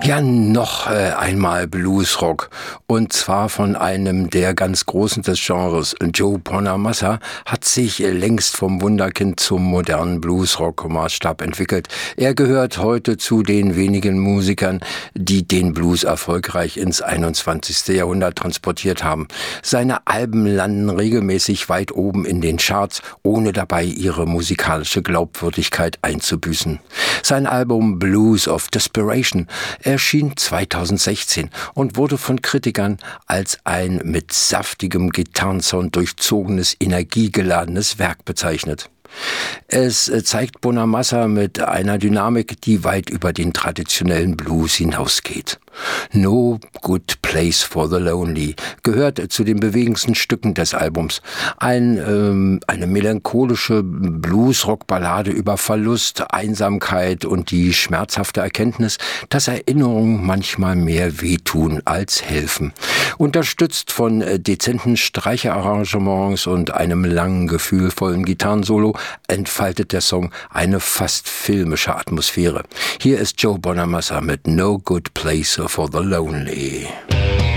Ja, noch einmal Bluesrock. Und zwar von einem der ganz Großen des Genres. Joe Bonamassa hat sich längst vom Wunderkind zum modernen Bluesrock-Maßstab entwickelt. Er gehört heute zu den wenigen Musikern, die den Blues erfolgreich ins 21. Jahrhundert transportiert haben. Seine Alben landen regelmäßig weit oben in den Charts, ohne dabei ihre musikalische Glaubwürdigkeit einzubüßen. Sein Album Blues of Desperation erschien 2016 und wurde von Kritikern als ein mit saftigem Gitarrensound durchzogenes, energiegeladenes Werk bezeichnet. Es zeigt Bonamassa mit einer Dynamik, die weit über den traditionellen Blues hinausgeht. No Good Place for the Lonely gehört zu den bewegendsten Stücken des Albums. Eine melancholische Bluesrock-Ballade über Verlust, Einsamkeit und die schmerzhafte Erkenntnis, dass Erinnerungen manchmal mehr wehtun als helfen. Unterstützt von dezenten Streicherarrangements und einem langen, gefühlvollen Gitarrensolo entfaltet der Song eine fast filmische Atmosphäre. Hier ist Joe Bonamassa mit No Good Place for the Lonely.